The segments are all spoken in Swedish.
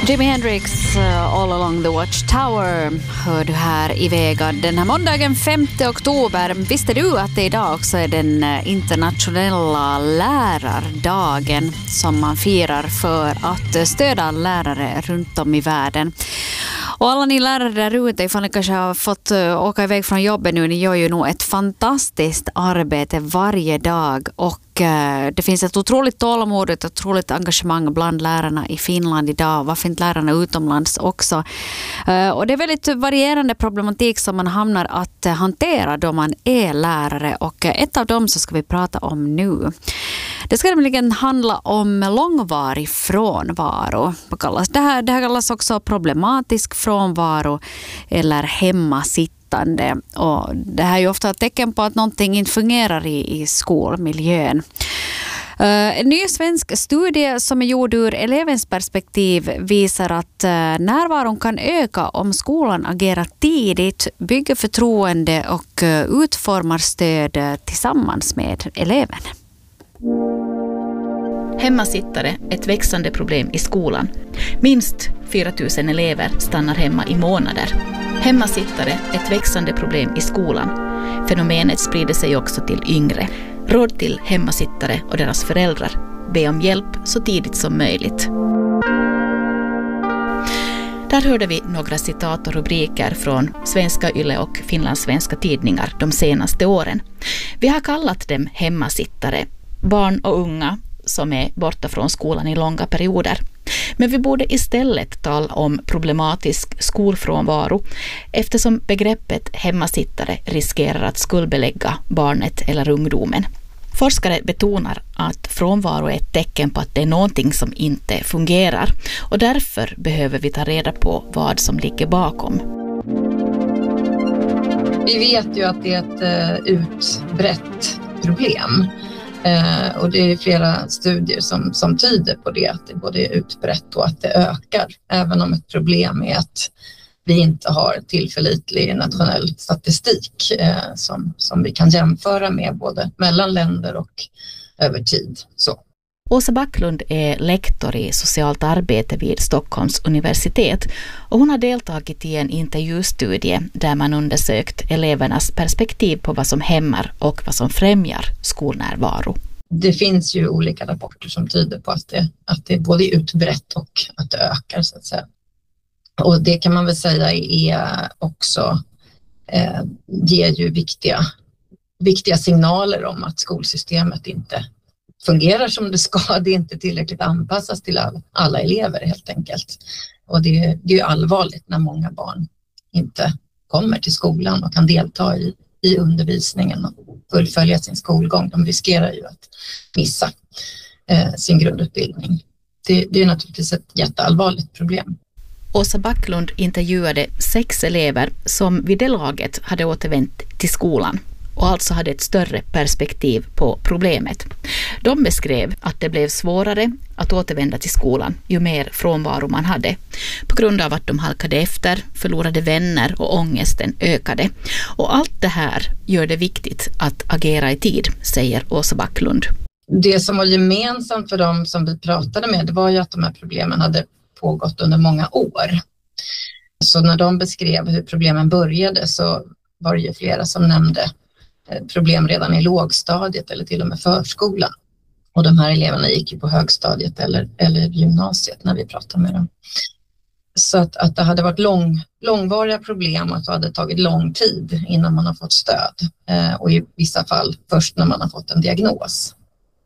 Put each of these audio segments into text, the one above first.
Jimi Hendrix, All Along the Watchtower, hör du här i Vega. Den här måndagen 5 oktober. Visste du att det idag också är den internationella lärardagen som man firar för att stödja lärare runt om i världen? Och alla ni lärare där ute, ifall ni kanske har fått åka iväg från jobbet nu, ni gör ju nog ett fantastiskt arbete varje dag och det finns ett otroligt tålamod, ett otroligt engagemang bland lärarna i Finland idag. Varför inte lärarna utomlands också? Och det är väldigt varierande problematik som man hamnar att hantera då man är lärare och ett av dem så ska vi prata om nu. Det ska nämligen handla om långvarig frånvaro. Det här kallas också problematisk frånvaro eller hemmasittande. Och det här är ju ofta ett tecken på att någonting inte fungerar i skolmiljön. En ny svensk studie som är gjord ur elevens perspektiv visar att närvaron kan öka om skolan agerar tidigt, bygger förtroende och utformar stöd tillsammans med eleven. Hemmasittare, ett växande problem i skolan. Minst 4 000 elever stannar hemma i månader. Hemmasittare, ett växande problem i skolan. Fenomenet sprider sig också till yngre. Råd till hemmasittare och deras föräldrar. Be om hjälp så tidigt som möjligt. Där hörde vi några citat och rubriker från svenska Yle och finlandssvenska tidningar de senaste åren. Vi har kallat dem hemmasittare, barn och unga som är borta från skolan i långa perioder. Men vi borde istället tala om problematisk skolfrånvaro eftersom begreppet hemmasittare riskerar att skuldbelägga barnet eller ungdomen. Forskare betonar att frånvaro är ett tecken på att det är någonting som inte fungerar och därför behöver vi ta reda på vad som ligger bakom. Vi vet ju att det är ett utbrett problem. Och det är flera studier som tyder på det, att det både är utbrett och att det ökar. Även om ett problem är att vi inte har tillförlitlig nationell statistik som vi kan jämföra med både mellan länder och över tid. Så. Åsa Backlund är lektor i socialt arbete vid Stockholms universitet och hon har deltagit i en intervjustudie där man undersökt elevernas perspektiv på vad som hämmar och vad som främjar skolnärvaro. Det finns ju olika rapporter som tyder på att det både är utbrett och att det ökar så att säga. Och det kan man väl säga är också ger ju viktiga signaler om att skolsystemet inte fungerar som det ska. Det är inte tillräckligt anpassas till alla elever helt enkelt. Och det är ju allvarligt när många barn inte kommer till skolan och kan delta i undervisningen och fullfölja sin skolgång. De riskerar ju att missa sin grundutbildning. Det är naturligtvis ett jätteallvarligt problem. Åsa Backlund intervjuade 6 elever som vid det laget hade återvänt till skolan och alltså hade ett större perspektiv på problemet. De beskrev att det blev svårare att återvända till skolan ju mer frånvaro man hade på grund av att de halkade efter, förlorade vänner och ångesten ökade. Och allt det här gör det viktigt att agera i tid, säger Åsa Backlund. Det som var gemensamt för dem som vi pratade med, det var ju att de här problemen hade pågått under många år. Så när de beskrev hur problemen började så var det ju flera som nämnde problem redan i lågstadiet eller till och med förskolan. Och de här eleverna gick ju på högstadiet eller gymnasiet när vi pratade med dem. Så att det hade varit långvariga problem och att det hade tagit lång tid innan man har fått stöd. Och i vissa fall först när man har fått en diagnos.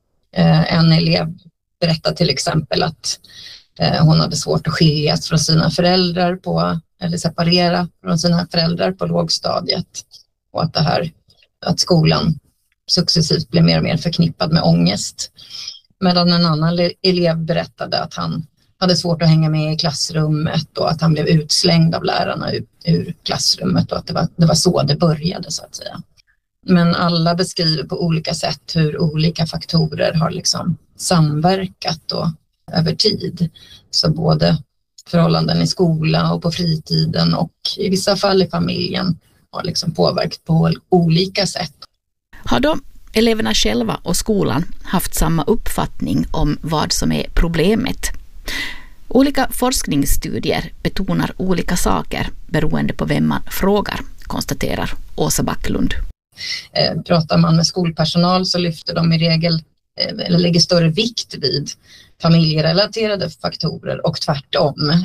En elev berättade till exempel att hon hade svårt att skiljas från sina föräldrar eller separera från sina föräldrar på lågstadiet. Och att skolan successivt blev mer och mer förknippad med ångest. Medan en annan elev berättade att han hade svårt att hänga med i klassrummet och att han blev utslängd av lärarna ur klassrummet och att det var så det började så att säga. Men alla beskriver på olika sätt hur olika faktorer har liksom samverkat och över tid. Så både förhållanden i skola och på fritiden och i vissa fall i familjen har liksom påverkat på olika sätt. Har de eleverna själva och skolan haft samma uppfattning om vad som är problemet? Olika forskningsstudier betonar olika saker beroende på vem man frågar, konstaterar Åsa Backlund. Pratar man med skolpersonal så lyfter de i regel eller lägger större vikt vid familjerelaterade faktorer och tvärtom.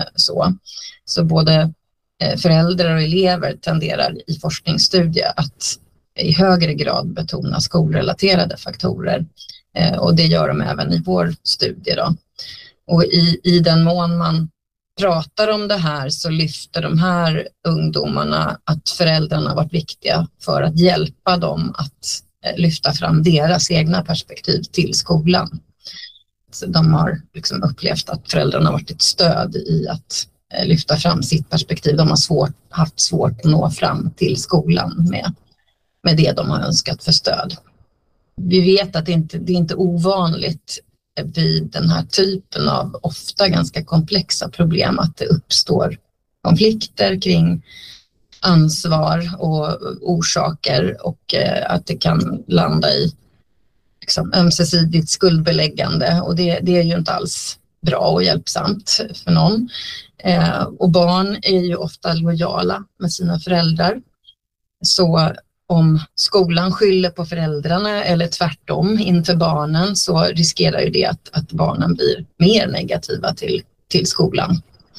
Så både föräldrar och elever tenderar i forskningsstudier att i högre grad betona skolrelaterade faktorer. Och det gör de även i vår studie då. Och i den mån man pratar om det här så lyfter de här ungdomarna att föräldrarna har varit viktiga för att hjälpa dem att lyfta fram deras egna perspektiv till skolan. Så de har liksom upplevt att föräldrarna har varit ett stöd i att lyfta fram sitt perspektiv. De har haft svårt att nå fram till skolan med det de har önskat för stöd. Vi vet att det är inte ovanligt vid den här typen av ofta ganska komplexa problem att det uppstår konflikter kring ansvar och orsaker och att det kan landa i liksom ömsesidigt skuldbeläggande och det är ju inte alls bra och hjälpsamt för någon. Och barn är ju ofta lojala med sina föräldrar. Så om skolan skyller på föräldrarna eller tvärtom inför barnen så riskerar ju det att barnen blir mer negativa till skolan.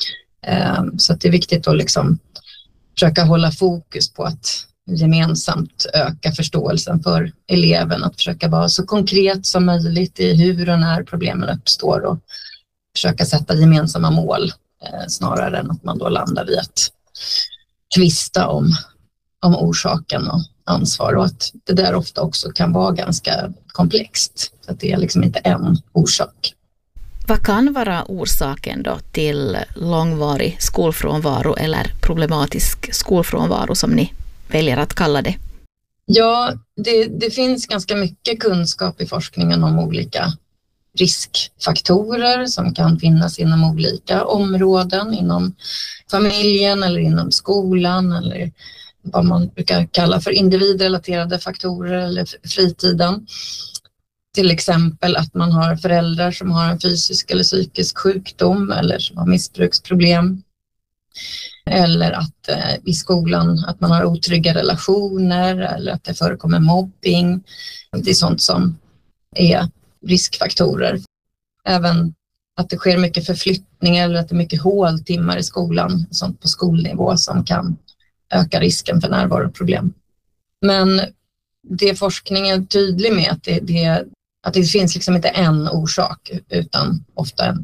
Så att det är viktigt att liksom försöka hålla fokus på att gemensamt öka förståelsen för eleven, att försöka vara så konkret som möjligt i hur och när problemen uppstår och försöka sätta gemensamma mål snarare än att man då landar i att tvista om orsaken och ansvar och att det där ofta också kan vara ganska komplext. Så att det är liksom inte en orsak. Vad kan vara orsaken då till långvarig skolfrånvaro eller problematisk skolfrånvaro som ni väljer att kalla det? Ja, det finns ganska mycket kunskap i forskningen om olika riskfaktorer som kan finnas inom olika områden, inom familjen eller inom skolan eller vad man brukar kalla för individrelaterade faktorer eller fritiden. Till exempel att man har föräldrar som har en fysisk eller psykisk sjukdom eller som har missbruksproblem. Eller att i skolan att man har otrygga relationer eller att det förekommer mobbing. Det är sånt som är riskfaktorer. Även att det sker mycket förflyttningar eller att det är mycket håltimmar i skolan, sånt på skolnivå som kan öka risken för närvaroproblem. Men det forskningen är tydlig med att det finns liksom inte en orsak utan ofta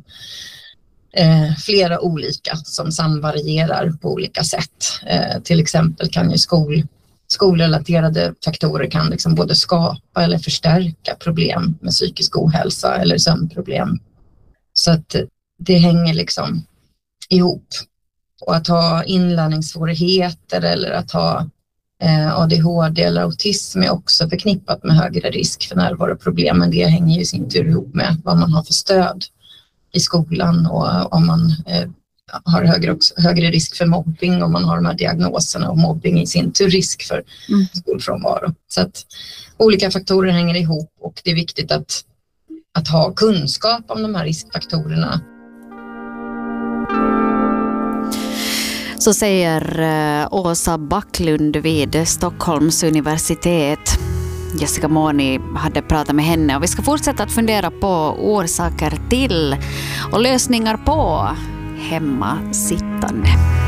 flera olika som samvarierar på olika sätt. Till exempel kan ju skolrelaterade faktorer kan liksom både skapa eller förstärka problem med psykisk ohälsa eller sömnproblem. Så att det hänger liksom ihop. Och att ha inlärningssvårigheter eller att ha ADHD eller autism är också förknippat med högre risk för närvaroproblem. Men det hänger ju i sin tur ihop med vad man har för stöd i skolan och om man har högre risk för mobbing, om man har de här diagnoserna och mobbing i sin tur risk för skolfrånvaro. Så att olika faktorer hänger ihop och det är viktigt att ha kunskap om de här riskfaktorerna. Så säger Åsa Backlund vid Stockholms universitet. Jessica Moni hade pratat med henne och vi ska fortsätta att fundera på orsaker till och lösningar på hemmasittande.